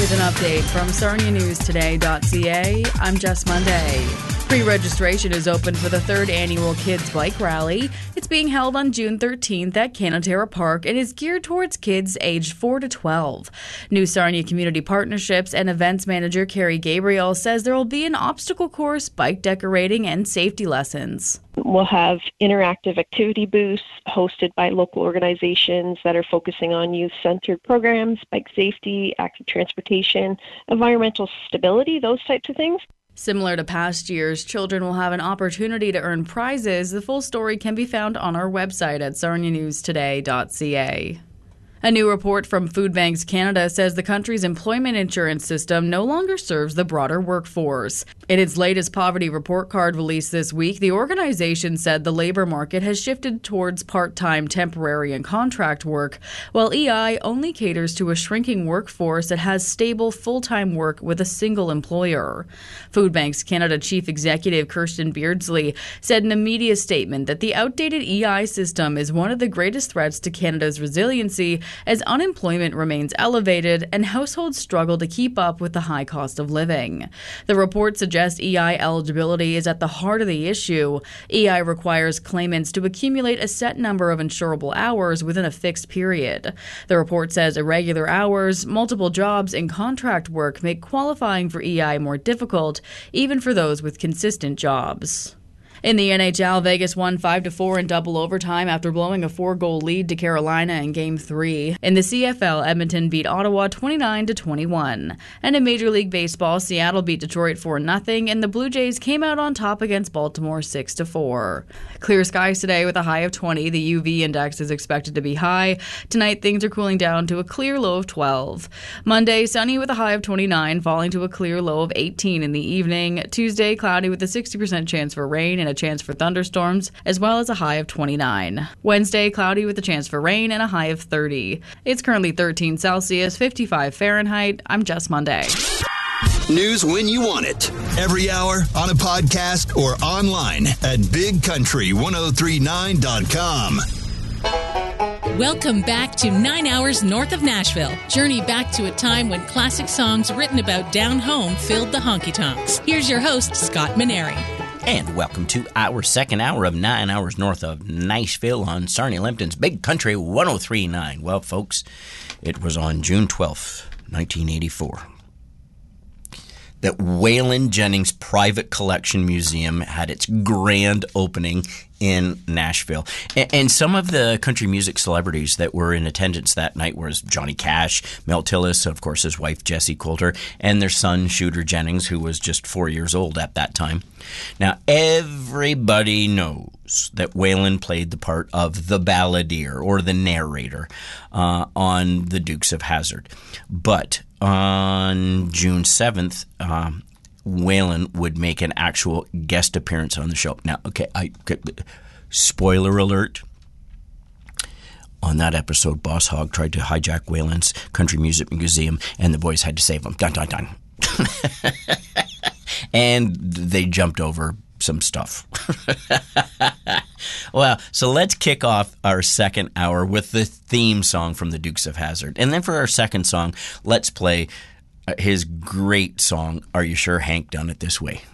With an update from SarniaNewsToday.ca, I'm Jess Monday. Pre-registration is open for the 3rd annual Kids Bike Rally. It's being held on June 13th at Canaterra Park and is geared towards kids aged 4 to 12. New Sarnia Community Partnerships and Events Manager Carrie Gabriel says there will be an obstacle course, bike decorating, and safety lessons. We'll have interactive activity booths hosted by local organizations that are focusing on youth-centered programs, bike safety, active transportation, environmental stability, those types of things. Similar to past years, children will have an opportunity to earn prizes. The full story can be found on our website at sarnianewstoday.ca. A new report from Food Banks Canada says the country's employment insurance system no longer serves the broader workforce. In its latest poverty report card released this week, the organization said the labor market has shifted towards part-time, temporary, and contract work, while EI only caters to a shrinking workforce that has stable, full-time work with a single employer. Food Banks Canada Chief Executive Kirsten Beardsley said in a media statement that the outdated EI system is one of the greatest threats to Canada's resiliency as unemployment remains elevated and households struggle to keep up with the high cost of living. The report suggests EI eligibility is at the heart of the issue. EI requires claimants to accumulate a set number of insurable hours within a fixed period. The report says irregular hours, multiple jobs, and contract work make qualifying for EI more difficult, even for those with consistent jobs. In the NHL, Vegas won 5-4 in double overtime after blowing a 4-goal lead to Carolina in Game 3. In the CFL, Edmonton beat Ottawa 29-21. And in Major League Baseball, Seattle beat Detroit 4-0, and the Blue Jays came out on top against Baltimore 6-4. Clear skies today with a high of 20. The UV index is expected to be high. Tonight, things are cooling down to a clear low of 12. Monday, sunny with a high of 29, falling to a clear low of 18 in the evening. Tuesday, cloudy with a 60% chance for rain and a chance for thunderstorms, as well as a high of 29. Wednesday, cloudy with a chance for rain and a high of 30. It's currently 13 Celsius, 55 Fahrenheit. I'm Jess Monday. News when you want it. Every hour on a podcast or online at bigcountry1039.com. Welcome back to 9 Hours North of Nashville. Journey back to a time when classic songs written about down home filled the honky-tonks. Here's your host, Scott Maneri. And welcome to our second hour of 9 Hours North of Nashville on Sarnia Lambton's Big Country 103.9. Well, folks, it was on June 12th, 1984, that Waylon Jennings Private Collection Museum had its grand opening in Nashville. And some of the country music celebrities that were in attendance that night was Johnny Cash, Mel Tillis, of course his wife Jessie Coulter, and their son Shooter Jennings, who was just 4 years old at that time. Now, everybody knows that Waylon played the part of the balladeer or the narrator on The Dukes of Hazzard. But on June 7th, Waylon would make an actual guest appearance on the show. Now, okay, spoiler alert. On that episode, Boss Hogg tried to hijack Waylon's Country Music Museum, and the boys had to save him. Dun, dun, dun. And they jumped over some stuff. Well, so let's kick off our second hour with the theme song from the Dukes of Hazzard. And then for our second song, let's play his great song, Are You Sure Hank Done It This Way?